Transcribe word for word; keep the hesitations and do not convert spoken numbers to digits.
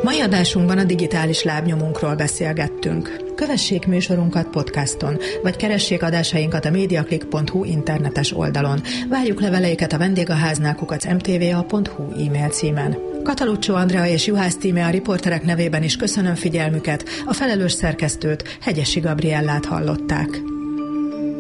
Mai adásunkban a digitális lábnyomunkról beszélgettünk. Kövessék műsorunkat podcaston, vagy keressék adásainkat a mediaclick pont hu internetes oldalon. Várjuk leveleiket a vendégháznál kukac em té vé á pont hu e-mail címen. Kataluccio Andrea és Juhász Tíme a riporterek nevében is köszönöm figyelmüket, a felelős szerkesztőt, Hegyesi Gabriellát hallották.